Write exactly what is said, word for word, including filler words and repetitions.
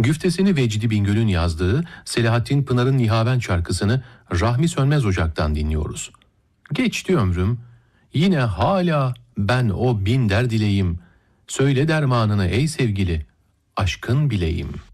Güftesini Vecdi Bingöl'ün yazdığı Selahattin Pınar'ın Nihaven şarkısını Rahmi Sönmez Ocak'tan dinliyoruz. Geçti ömrüm, yine hala ben o bin derdileyim. Söyle dermanını ey sevgili, aşkın bileyim.